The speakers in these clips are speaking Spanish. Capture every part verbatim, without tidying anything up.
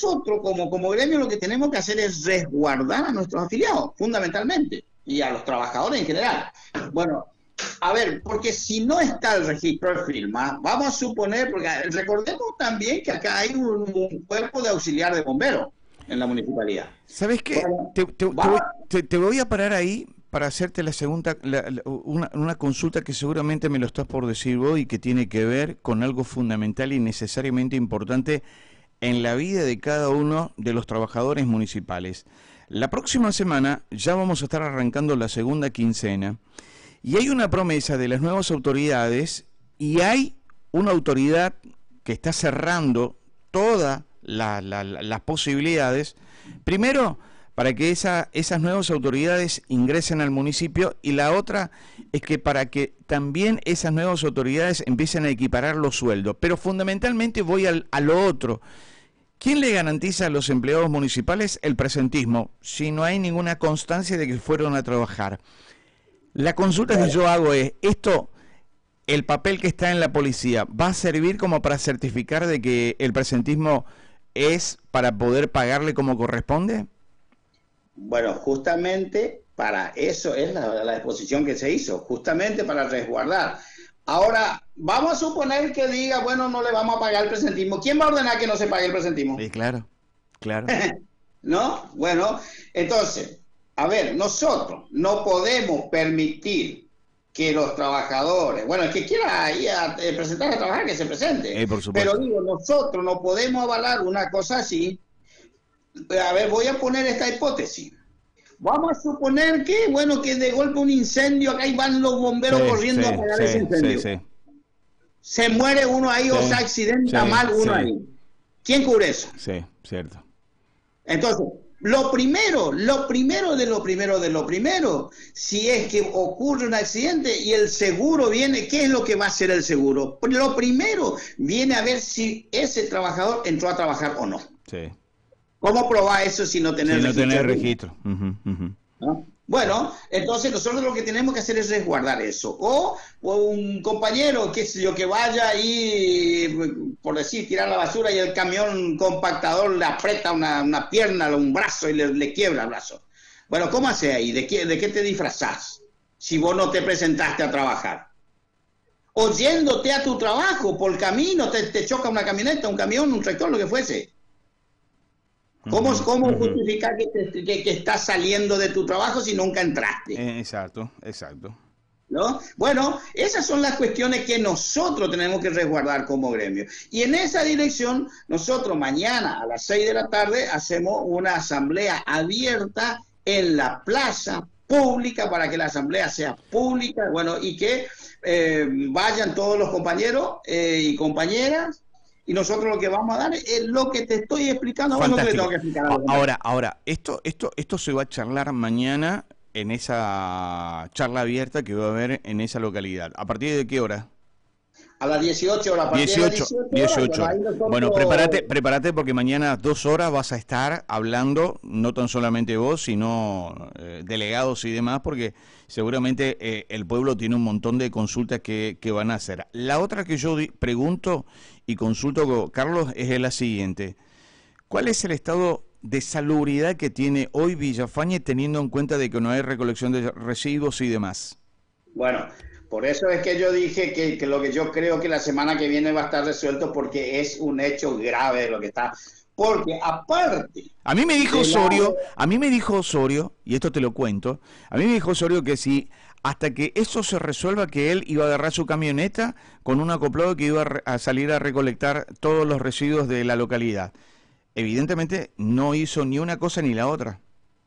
nosotros como, como gremio lo que tenemos que hacer es resguardar a nuestros afiliados, fundamentalmente, y a los trabajadores en general. Bueno, a ver, porque si no está el registro de firma, vamos a suponer, porque recordemos también que acá hay un, un cuerpo de auxiliar de bomberos en la municipalidad. ¿Sabes qué? Bueno, te, te, te, voy, te, te voy a parar ahí para hacerte la segunda, la, la, una, una consulta que seguramente me lo estás por decir vos y que tiene que ver con algo fundamental y necesariamente importante en la vida de cada uno de los trabajadores municipales. La próxima semana ya vamos a estar arrancando la segunda quincena y hay una promesa de las nuevas autoridades y hay una autoridad que está cerrando todas la, la, la, las posibilidades, primero para que esa, esas nuevas autoridades ingresen al municipio, y la otra es que para que también esas nuevas autoridades empiecen a equiparar los sueldos. Pero fundamentalmente voy al, a lo otro. ¿Quién le garantiza a los empleados municipales el presentismo si no hay ninguna constancia de que fueron a trabajar? La consulta que yo hago es, ¿esto, el papel que está en la policía, va a servir como para certificar de que el presentismo es para poder pagarle como corresponde? Bueno, justamente para eso es la, la exposición que se hizo, justamente para resguardar. Ahora, vamos a suponer que diga, bueno, no le vamos a pagar el presentismo. ¿Quién va a ordenar que no se pague el presentismo? Sí, claro, claro. ¿No? Bueno, entonces, a ver, nosotros no podemos permitir que los trabajadores, bueno, el que quiera ir a eh, presentarse a trabajar, que se presente. Eh, por supuesto. Pero digo, nosotros no podemos avalar una cosa así. A ver, voy a poner esta hipótesis. Vamos a suponer que, bueno, que de golpe un incendio, acá y van los bomberos sí, corriendo sí, a apagar sí, ese incendio. Sí, sí. Se muere uno ahí sí, o se accidenta sí, mal uno sí. ahí. ¿Quién cubre eso? Sí, cierto. Entonces, lo primero, lo primero de lo primero de lo primero, si es que ocurre un accidente y el seguro viene, ¿qué es lo que va a hacer el seguro? Lo primero viene a ver si ese trabajador entró a trabajar o no. Sí. ¿Cómo probar eso si no tener si no registro? Tener registro. Uh-huh, uh-huh. ¿No? Bueno, entonces nosotros lo que tenemos que hacer es resguardar eso. O, o un compañero, qué sé yo, que vaya y, por decir, tirar la basura y el camión compactador le aprieta una, una pierna, un brazo y le, le quiebra el brazo. Bueno, ¿cómo hace ahí? ¿De qué, ¿De qué te disfrazás si vos no te presentaste a trabajar? O yéndote a tu trabajo, por camino, te, te choca una camioneta, un camión, un tractor, lo que fuese. ¿Cómo, uh-huh, cómo uh-huh. justificar que, te, que, que estás saliendo de tu trabajo si nunca entraste? Eh, exacto, exacto. ¿No? Bueno, esas son las cuestiones que nosotros tenemos que resguardar como gremio. Y en esa dirección, nosotros mañana a las seis de la tarde hacemos una asamblea abierta en la plaza pública para que la asamblea sea pública, bueno, y que eh, vayan todos los compañeros eh, y compañeras. Y nosotros lo que vamos a dar es lo que te estoy explicando. Bueno, que tengo que explicar a ahora, ahora, esto, esto, esto se va a charlar mañana en esa charla abierta que va a haber en esa localidad. ¿A partir de qué hora? A las dieciocho horas. dieciocho, dieciocho. Bueno, prepárate, prepárate porque mañana dos horas vas a estar hablando, no tan solamente vos, sino eh, delegados y demás, porque seguramente eh, el pueblo tiene un montón de consultas que, que van a hacer. La otra que yo pregunto y consulto con Carlos es la siguiente. ¿Cuál es el estado de salubridad que tiene hoy Villafañe teniendo en cuenta de que no hay recolección de residuos y demás? Bueno, por eso es que yo dije que, que lo que yo creo que la semana que viene va a estar resuelto, porque es un hecho grave lo que está. Porque aparte... A mí me dijo Osorio, la... a mí me dijo Osorio, y esto te lo cuento, a mí me dijo Osorio que si hasta que eso se resuelva, que él iba a agarrar su camioneta con un acoplado que iba a, a salir a recolectar todos los residuos de la localidad. Evidentemente no hizo ni una cosa ni la otra.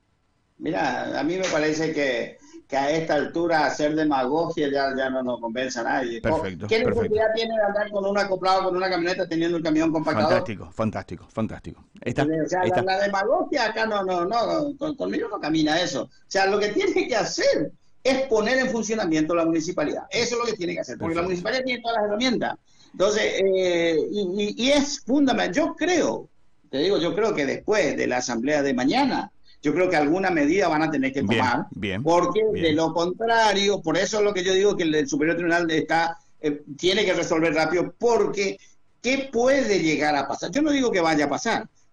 Mira, a mí me parece que... que a esta altura hacer demagogia ya, ya no nos convence a nadie. Perfecto. ¿Qué necesidad perfecto. tiene de andar con un acoplado, con una camioneta, teniendo un camión compactador? Fantástico, fantástico, fantástico. Está, o sea, está. La, la demagogia acá no, no, no, con, conmigo no camina eso. O sea, lo que tiene que hacer es poner en funcionamiento la municipalidad. Eso es lo que tiene que hacer, porque perfecto. La municipalidad tiene todas las herramientas. Entonces, eh, y, y es fundamental. Yo creo, te digo, yo creo que después de la asamblea de mañana, yo creo que alguna medida van a tener que tomar, bien, bien, porque bien. De lo contrario, por eso es lo que yo digo que el Superior Tribunal está, eh, tiene que resolver rápido, porque ¿qué puede llegar a pasar? Yo no digo que vaya a pasar,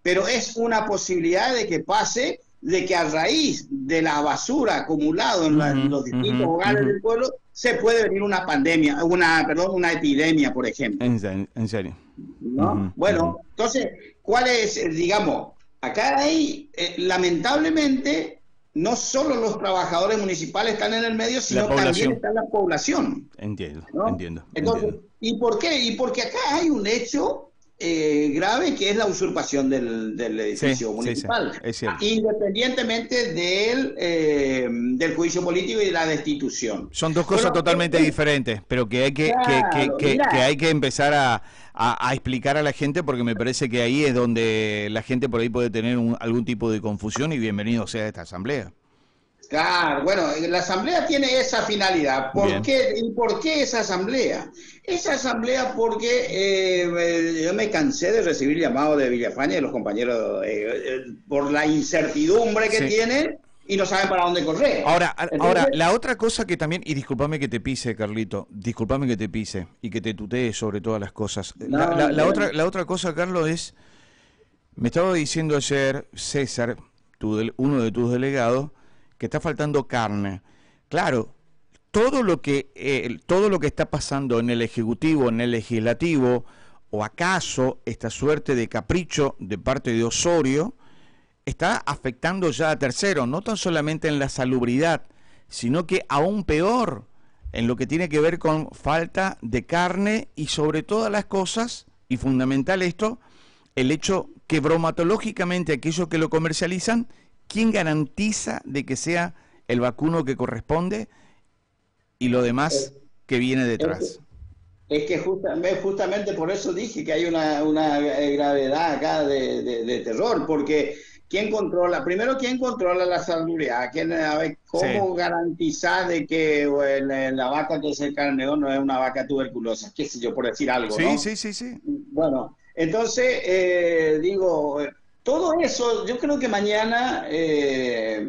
pero es una posibilidad de que pase, de que a raíz de la basura acumulada en, uh-huh, en los distintos uh-huh, hogares uh-huh. del pueblo, se puede venir una pandemia, una, perdón, una epidemia, por ejemplo. En, en serio. ¿No? Uh-huh, bueno, uh-huh. entonces, ¿cuál es, digamos, acá hay, eh, lamentablemente, no solo los trabajadores municipales están en el medio, sino también está la población. Entiendo, ¿no? entiendo. Entonces, entiendo. ¿y por qué? Y porque acá hay un hecho eh, grave que es la usurpación del, del edificio sí, municipal, sí, sí, es cierto. Independientemente del, eh, del juicio político y de la destitución. Son dos cosas bueno, totalmente eh, diferentes, pero que hay que, claro, que, que, que, que hay que empezar a, a, a explicar a la gente, porque me parece que ahí es donde la gente por ahí puede tener un, algún tipo de confusión, y bienvenido sea esta asamblea. Claro, bueno, la asamblea tiene esa finalidad. ¿Por qué? ¿Y por qué esa asamblea? Esa asamblea porque eh, yo me cansé de recibir llamados de Villafañe, de los compañeros, eh, eh, por la incertidumbre que sí. tienen y no saben para dónde correr. Ahora, Entonces, ahora, la otra cosa que también, y discúlpame que te pise, Carlito, discúlpame que te pise y que te tutee sobre todas las cosas. No, la, la, la, no. otra, la otra cosa, Carlos, es, me estaba diciendo ayer César, tu, uno de tus delegados, que está faltando carne. Claro, todo lo que eh, todo lo que está pasando en el Ejecutivo, en el Legislativo, o acaso esta suerte de capricho de parte de Osorio, está afectando ya a terceros, no tan solamente en la salubridad, sino que aún peor en lo que tiene que ver con falta de carne y sobre todas las cosas, y fundamental esto, el hecho que bromatológicamente aquellos que lo comercializan, ¿quién garantiza de que sea el vacuno que corresponde y lo demás que viene detrás? Es que, es que justamente, justamente por eso dije que hay una, una gravedad acá de, de, de terror, porque ¿quién controla? Primero, ¿quién controla la salubridad? ¿Quién, a ver, ¿cómo sí. garantizar de que bueno, la vaca que es el carneón no es una vaca tuberculosa? ¿Qué sé yo, por decir algo, sí, ¿no? Sí, sí, sí. Bueno, entonces, eh, digo... Todo eso, yo creo que mañana, eh,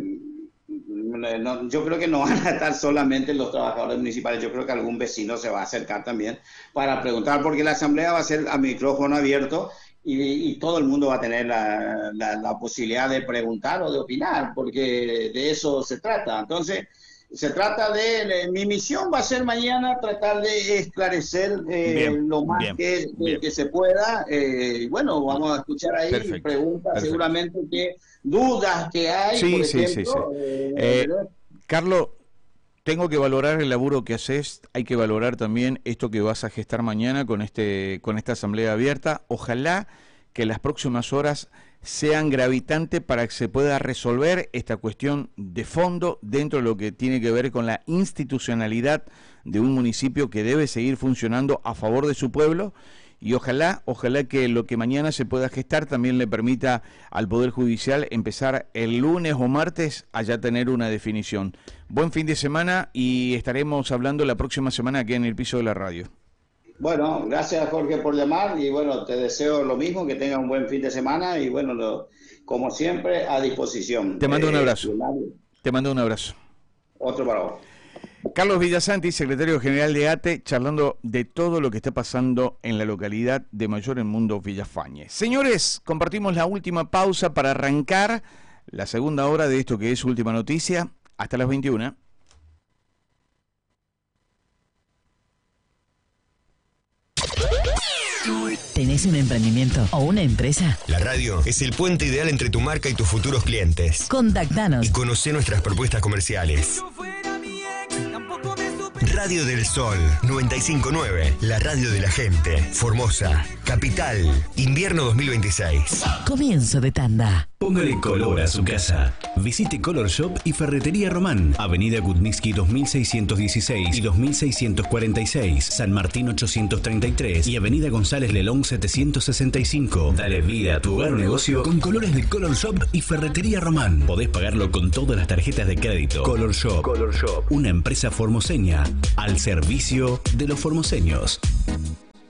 no, yo creo que no van a estar solamente los trabajadores municipales, yo creo que algún vecino se va a acercar también para preguntar, porque la asamblea va a ser a micrófono abierto y, y todo el mundo va a tener la, la, la posibilidad de preguntar o de opinar, porque de eso se trata. Entonces, se trata de, mi misión va a ser mañana tratar de esclarecer eh, bien, lo más bien, que, bien. que se pueda. Eh, y bueno, vamos a escuchar ahí perfecto, preguntas, perfecto. seguramente que dudas que hay, sí, por sí, ejemplo. Sí, sí. Eh, eh, Carlos, tengo que valorar el laburo que haces, hay que valorar también esto que vas a gestar mañana con, este, con esta asamblea abierta. Ojalá que las próximas horas sean gravitantes para que se pueda resolver esta cuestión de fondo dentro de lo que tiene que ver con la institucionalidad de un municipio que debe seguir funcionando a favor de su pueblo, y ojalá, ojalá que lo que mañana se pueda gestar también le permita al Poder Judicial empezar el lunes o martes a ya tener una definición. Buen fin de semana y estaremos hablando la próxima semana aquí en el piso de la radio. Bueno, gracias Jorge por llamar y bueno, te deseo lo mismo, que tengas un buen fin de semana y bueno, lo, como siempre, a disposición. Te mando un abrazo. Eh, te mando un abrazo. Otro para vos. Carlos Villasanti, secretario general de A T E, charlando de todo lo que está pasando en la localidad de Mayor en Mundo Villafañe. Señores, compartimos la última pausa para arrancar la segunda hora de esto que es Última Noticia, hasta las veintiuna. ¿Tenés un emprendimiento o una empresa? La radio es el puente ideal entre tu marca y tus futuros clientes. Contactanos y conocé nuestras propuestas comerciales. Radio del Sol noventa y cinco punto nueve, la radio de la gente. Formosa, Capital, invierno dos mil veintiséis. Comienzo de tanda. Póngale color a su casa. Visite Color Shop y Ferretería Román, Avenida Kutnitsky dos mil seiscientos dieciséis y dos mil seiscientos cuarenta y seis, San Martín ochocientos treinta y tres y Avenida González Lelón setecientos sesenta y cinco. Dale vida a tu hogar o negocio con colores de Color Shop y Ferretería Román. Podés pagarlo con todas las tarjetas de crédito. Color Shop, Color Shop, una empresa formoseña al servicio de los formoseños.